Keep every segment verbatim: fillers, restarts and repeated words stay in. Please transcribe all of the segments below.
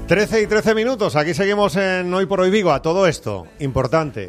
trece y trece minutos, aquí seguimos en Hoy por Hoy Vigo. A todo esto, importante,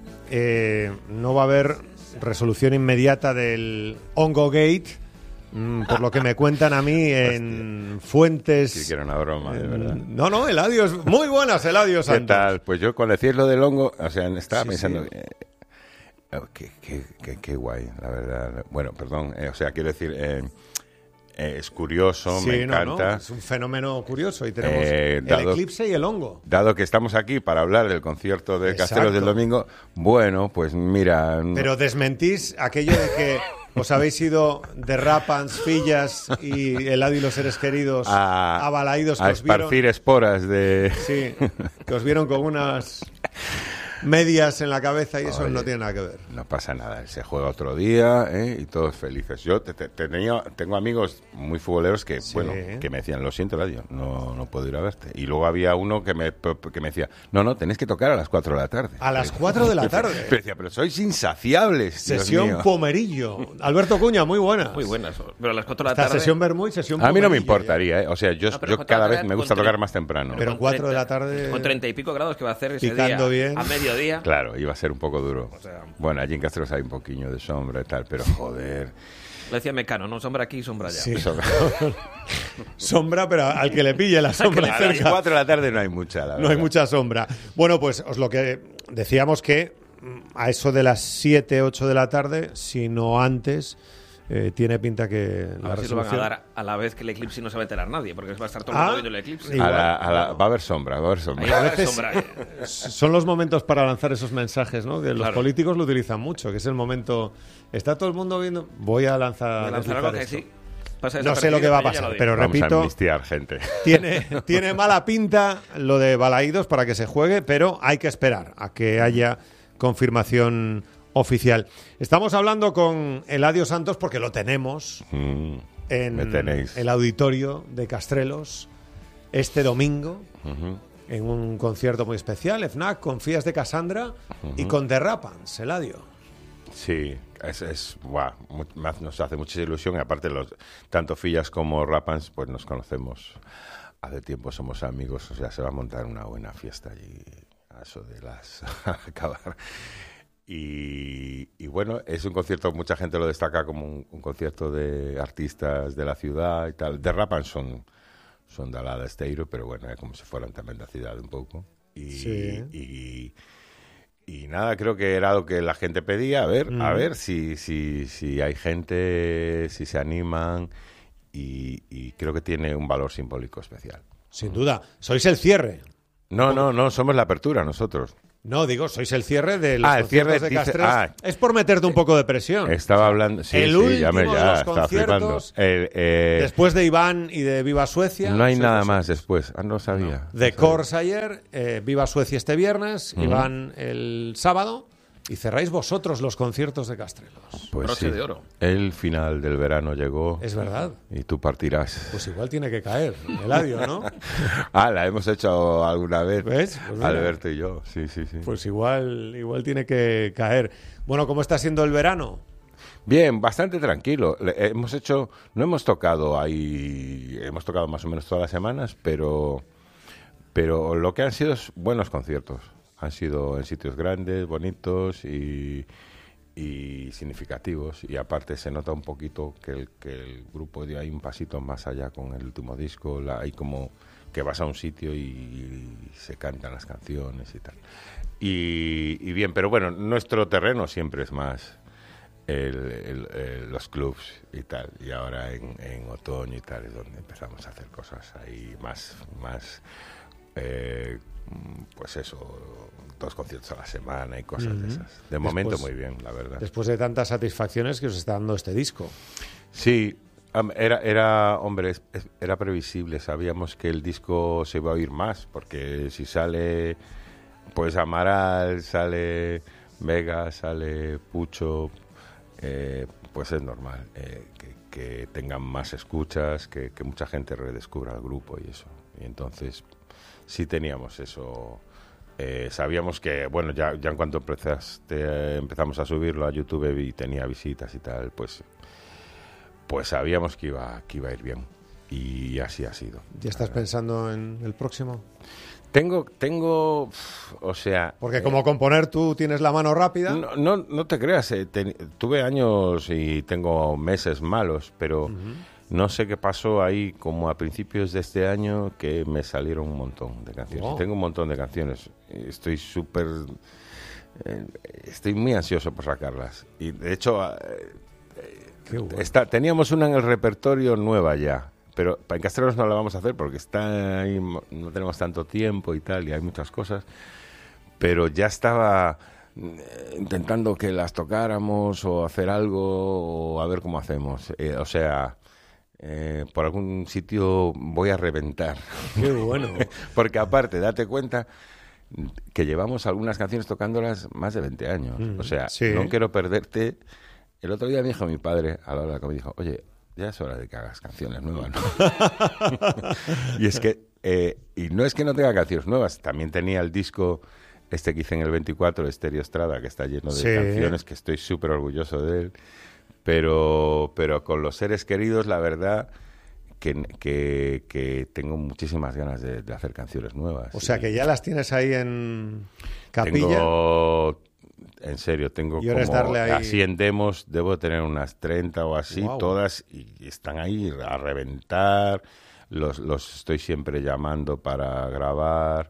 eh, no va a haber resolución inmediata del Hongo Gate, mmm, por lo que me cuentan a mí en fuentes... Sí, que era una broma, de verdad. No, no, Eladio, es muy buenas, Eladio Santos. ¿Qué tal? Pues yo cuando decías lo del hongo, o sea, estaba Sí, pensando... sí. Eh, oh, qué, qué, qué, qué guay, la verdad. Bueno, perdón, eh, o sea, quiero decir... Eh, Eh, es curioso, Sí, me no, encanta. no, es un fenómeno curioso y tenemos Eh, el dado- eclipse y el hongo. Dado que estamos aquí para hablar del concierto de Exacto. Castelos del domingo, bueno, pues mira... no- Pero desmentís aquello de que os habéis ido de Rapans, Fillas y Eladio y los seres queridos a, a Balaídos, que a os vieron, esparcir esporas de... sí, que os vieron con unas medias en la cabeza y eso Oye, no tiene nada que ver. No pasa nada, se juega otro día, ¿eh? Y todos felices. Yo te- te- tenía, tengo amigos muy futboleros que, Sí. bueno, que me decían, lo siento, Eladio, no, no puedo ir a verte. Y luego había uno que me, que me decía, no, no, tenéis que tocar a las cuatro de la tarde. A las cuatro de la tarde. Pero decía, pero sois insaciables, Dios Sesión mío. Pomerillo. Alberto Cuña, muy buena. Muy buenas, pero a las cuatro de la Esta tarde... sesión Bermú y sesión A mí no me Pomerillo, importaría, ¿eh? O sea, yo, No, pero yo con cada toda vez la- me gusta con tocar tre- más temprano. Pero cuatro de la tarde- Con treinta y pico grados que va a hacer ese Picando día bien. a mediodía. Claro, iba a ser un poco duro. O sea- Bueno, allí en Castros hay un poquillo de sombra y tal, pero joder. Lo decía Mecano, no sombra aquí, sombra allá. Sí. Sombra. Sombra, pero al que le pille la sombra A las cerca. cuatro de la tarde no hay mucha, la No hay verdad. mucha sombra. Bueno, pues os lo que decíamos que mm, a eso de las siete, ocho de la tarde, si no antes, eh, tiene pinta que A la ver si lo van a resolución... dar a la vez que el eclipse y no se va a enterar nadie, porque va a estar todo el Ah, mundo viendo el eclipse. sí. A la- a la- va a haber sombra, va a haber sombra. Ahí va a A haber veces- sombra. Son los momentos para lanzar esos mensajes, ¿no? Que los Claro. políticos lo utilizan mucho, que es el momento... Está todo el mundo viendo... Voy a lanzar... Voy a lanzar deslizar algo que esto. sí. Pasa No sé lo que va a desapercibido, yo ya pasar, lo digo. pero Vamos a repito, amnistiar gente. tiene, tiene mala pinta lo de Balaídos para que se juegue, pero hay que esperar a que haya confirmación oficial. Estamos hablando con Eladio Santos porque lo tenemos Mm, en me tenéis. el auditorio de Castrelos este domingo Ujú. en un concierto muy especial, FNAC, con Fías de Cassandra y con The Rapans, Eladio. Sí, es, es guau, mu- me- nos hace mucha ilusión y aparte los tanto Fillas como Rapans pues nos conocemos hace tiempo, somos amigos, o sea, se va a montar una buena fiesta allí a eso de las a acabar. Y, y bueno, es un concierto, mucha gente lo destaca como un, un concierto de artistas de la ciudad y tal. De Rapans son, son de Alada Esteiro, pero bueno, es como si fueran también de la ciudad un poco. Y, Sí. y, y nada, creo que era lo que la gente pedía, a ver, Mm. a ver si, si, si hay gente, si se animan y, y creo que tiene un valor simbólico especial. Sin duda. Sois el cierre. No, no, no, somos la apertura nosotros. No, digo, sois el cierre de los Ah, el conciertos cierre, de dice- Castrelos. ah. Es por meterte un poco de presión. Estaba hablando, sí, el sí, ya me último de ya los estaba flipando. conciertos, El, eh, Después de Iván y de Viva Suecia. no hay sois nada vosotros. más después. Ah, no sabía. De No sabía. Kors ayer, eh, Viva Suecia este viernes, Ujú. Iván el sábado, y cerráis vosotros los conciertos de Castrelos. Pues Broche sí, de oro. el final del verano llegó Es verdad. y tú partirás. Pues igual tiene que caer, Eladio, ¿no? Ah, la hemos hecho alguna vez. ¿Ves? Pues mira. Alberto y yo, sí, sí, sí. Pues igual, igual tiene que caer. Bueno, ¿cómo está siendo el verano? Bien, bastante tranquilo. Le- hemos hecho, no hemos tocado ahí, hemos tocado más o menos todas las semanas, pero, pero lo que han sido es buenos conciertos. Han sido en sitios grandes, bonitos y, y significativos. Y aparte se nota un poquito que el, que el grupo dio ahí un pasito más allá con el último disco. La, hay como que vas a un sitio y, y se cantan las canciones y tal. Y, y bien, pero bueno, nuestro terreno siempre es más el, el- el- los clubs y tal. Y ahora en, en otoño y tal es donde empezamos a hacer cosas ahí más, más eh, pues eso, dos conciertos a la semana y cosas de esas. De momento Después- muy bien, la verdad. Después de tantas satisfacciones que os está dando este disco. Sí, am, era, era, hombre, es- es- era previsible. Sabíamos que el disco se iba a oír más, porque si sale, pues Amaral, sale Vega, sale Pucho, eh, pues es normal eh, que, que tengan más escuchas, que, que mucha gente redescubra el grupo y eso. Y entonces sí teníamos eso. Eh, sabíamos que, bueno, ya, ya en cuanto empezaste, eh, empezamos a subirlo a YouTube y tenía visitas y tal, pues, pues sabíamos que iba, que iba a ir bien. y así ha sido. ¿Ya estás pensando en el próximo? Tengo, tengo, o sea... Porque como componer tú tienes la mano rápida. No, no, no te creas, eh, te, tuve años y tengo meses malos, pero uh-huh. no sé qué pasó ahí como a principios de este año que me salieron un montón de canciones. Wow. Tengo un montón de canciones, estoy súper... Eh, estoy muy ansioso por sacarlas. Y de hecho, eh, Qué bueno. está, teníamos una en el repertorio nueva ya. Pero en Castreros no la vamos a hacer porque está ahí, no tenemos tanto tiempo y tal, y hay muchas cosas. Pero ya estaba eh, intentando que las tocáramos o hacer algo o a ver cómo hacemos. Eh, o sea, eh, por algún sitio voy a reventar. ¡Qué bueno! Porque aparte, date cuenta que llevamos algunas canciones tocándolas más de veinte años. Mm, o sea, sí. No quiero perderte. El otro día me dijo mi padre, a la hora que me dijo, oye, ya es hora de que hagas canciones nuevas, ¿no? Y es que, eh, y no es que no tenga canciones nuevas, también tenía el disco este que hice en el veinticuatro, Estéreo Estrada, que está lleno de sí. canciones, que estoy súper orgulloso de él, pero, pero con Los Seres Queridos, la verdad, que, que, que tengo muchísimas ganas de, de hacer canciones nuevas. O sea, que ya las tienes ahí en capilla. Tengo... En serio, tengo como ahí... así en demos, debo tener unas treinta o así, wow. todas, y están ahí a reventar, los, los estoy siempre llamando para grabar,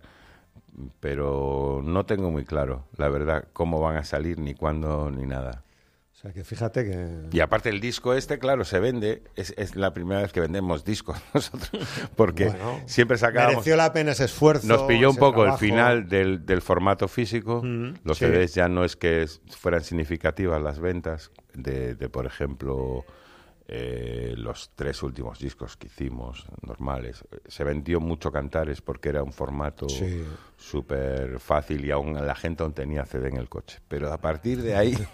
pero no tengo muy claro, la verdad, cómo van a salir, ni cuándo, ni nada. O sea, que fíjate que... Y aparte el disco este, claro, se vende, es, es la primera vez que vendemos discos nosotros, porque bueno, siempre sacábamos... Mereció la pena ese esfuerzo. Nos pilló un poco trabajo. El final del, del formato físico, mm, los sí. C Ds ya no es que fueran significativas las ventas, de, de por ejemplo, eh, los tres últimos discos que hicimos, normales. Se vendió mucho Cantares porque era un formato sí. súper fácil y aún la gente aún tenía C D en el coche. Pero a partir de ahí...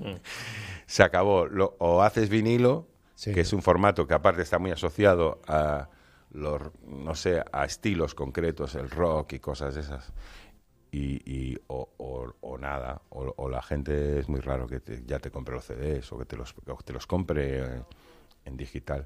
se acabó. Lo, o haces vinilo, sí. que es un formato que aparte está muy asociado a los, no sé, a estilos concretos, el rock y cosas de esas, y, y o, o, o nada, o, o la gente es muy raro que te, ya te compre los C Ds o que te los, o te los compre en, en digital.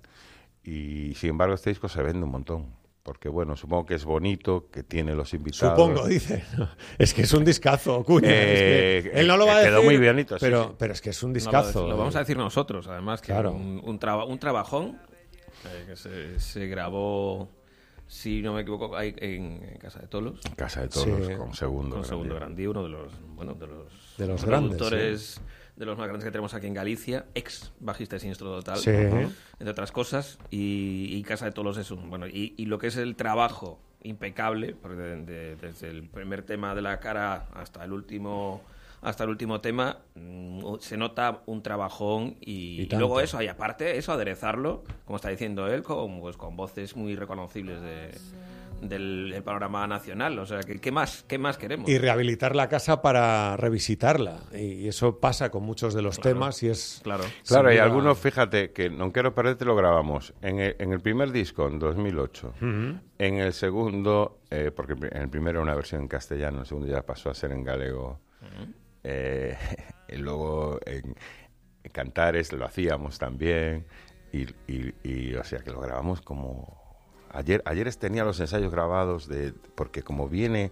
Y sin embargo este disco se vende un montón. Porque, bueno, supongo que es bonito, que tiene los invitados. Supongo, dice. Es que es un discazo, cuña. Eh, es que él no lo va a decir. Quedó muy bonito, pero, sí, sí. pero es que es un discazo. No, lo, lo vamos a decir nosotros, además, que claro. un, un, traba, un trabajón eh, que se, se grabó, si no me equivoco, ahí en, en Casa de Tolos. En Casa de Tolos, sí. con Segundo. Con Segundo Grandí, uno de los, bueno, de los, de los productores... grandes, sí. de los más grandes que tenemos aquí en Galicia, ex bajista de Sinistro Total, sí. ¿no? Entre otras cosas, y, y Casa de Tolos es un... Bueno, y, y lo que es el trabajo impecable, porque de, de, desde el primer tema de La Cara hasta el último hasta el último tema, mmm, se nota un trabajón y, y, y luego eso, y aparte eso, aderezarlo, como está diciendo él, con, pues, con voces muy reconocibles de... Del, del panorama nacional, o sea, ¿qué, qué más qué más queremos? Y rehabilitar la casa para revisitarla, y eso pasa con muchos de los claro, temas y es... Claro, claro y algunos, fíjate, que No Quiero Perderte lo grabamos en el, en el primer disco, en dos mil ocho, uh-huh. En el segundo, eh, porque en el primero era una versión en castellano, el segundo ya pasó a ser en galego, uh-huh. eh, y luego en, en Cantares lo hacíamos también, y, y, y o sea, que lo grabamos como... Ayer, ayer tenía los ensayos grabados de porque como viene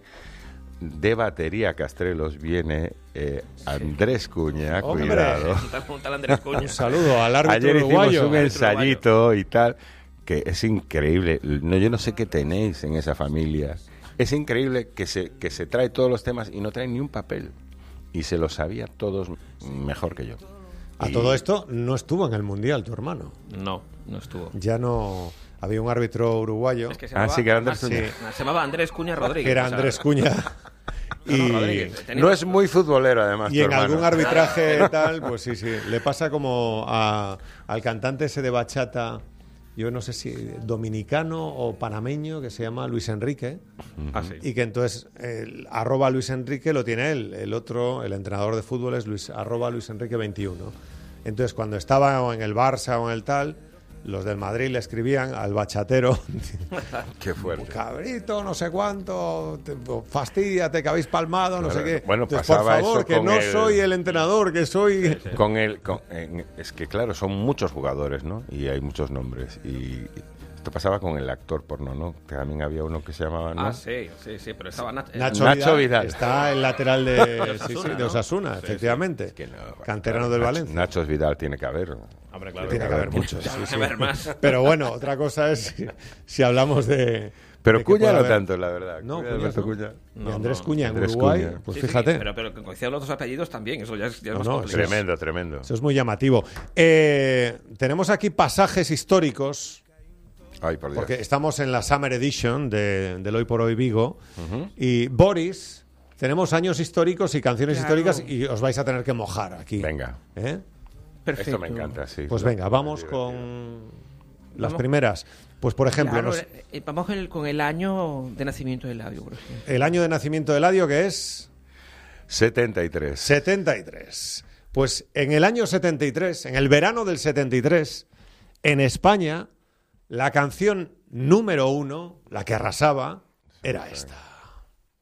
de batería Castrelos, viene eh, Andrés Cuña, sí. cuidado. Un tal Andrés Cuña. Un saludo al árbitro ayer uruguayo. Hicimos un ensayito y tal, que es increíble. No, yo no sé qué tenéis en esa familia. Es increíble que se, que se trae todos los temas y no trae ni un papel. Y se lo sabía todos mejor que yo. A y... todo esto no estuvo en el Mundial tu hermano. No, no estuvo. Ya no... Había un árbitro uruguayo. Es que se ah, llamaba, sí, que era Andrés sí. Cuña. Se llamaba Andrés Cuña Rodríguez. Que era Andrés o sea, Cuña. Y no, Rodríguez, no es muy futbolero, además. Y en hermano. algún arbitraje tal, pues sí, sí. Le pasa como a, al cantante ese de bachata, yo no sé si dominicano o panameño, que se llama Luis Enrique. Ah, sí. Y que entonces, el, arroba Luis Enrique lo tiene él. El otro, el entrenador de fútbol, es Luis, arroba Luis Enrique veintiuno. Entonces, cuando estaba o en el Barça o en el tal... Los del Madrid le escribían al bachatero. Qué fuerte. Cabrito, no sé cuánto, te, fastídiate que habéis palmado, no claro. sé qué. Bueno, entonces, pasaba por favor, eso que con no el... soy el entrenador, que soy... Sí, sí. Con el, con, en, es que claro, son muchos jugadores, ¿no? Y hay muchos nombres. Y Esto pasaba con el actor porno, ¿no? Que también había uno que se llamaba, ¿no? Ah, sí, sí, sí, pero estaba Nach- Nacho, Nacho Vidal, Vidal. está el lateral de, Osasuna, sí, sí, de ¿no? Osasuna, Sí, efectivamente. Es que no, Canterano claro, del Nach- Valencia. Nachos Vidal tiene que haber. Hombre, claro. Tiene que haber muchos. Tiene sí, que sí. haber más. Pero bueno, otra cosa es si, si hablamos de. Pero de que Cuña pueda no haber- tanto, la verdad. No, Cuña, Cuña Alberto no. Cuña. Y No, Andrés no. Cuña en Andrés Uruguay, Cuña. pues Sí, sí, fíjate. pero, pero coincidan los dos apellidos también, eso ya es, ya es No, más no, complicado. Tremendo, tremendo. Eso es muy llamativo. Eh, tenemos aquí pasajes históricos, Ay, por Dios. porque estamos en la Summer Edition de, del Hoy por Hoy Vigo. Y Boris, tenemos años históricos y canciones Claro. históricas y os vais a tener que mojar aquí. Venga. ¿Eh? Perfecto. Esto me encanta, sí. Pues Lo- venga, vamos divertido. con las Vamos. primeras. Pues por ejemplo, Claro, nos- eh, vamos con el, con el año de nacimiento de Eladio, por ejemplo. el año de nacimiento de Eladio, que es setenta y tres. setenta y tres. Pues en el año setenta y tres, en el verano del setenta y tres, en España, la canción número uno, la que arrasaba, era esta.